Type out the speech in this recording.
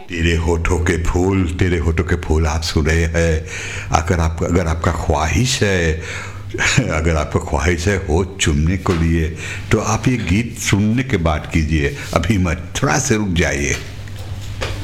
तेरे होठों के फूल, तेरे होठों के फूल आप सुन रहे हैं। अगर आपका ख्वाहिश है, अगर आपका ख्वाहिश है होठ चूमने को लिए, तो आप ये गीत सुनने के बाद कीजिए, अभी मत, थोड़ा से रुक जाइए।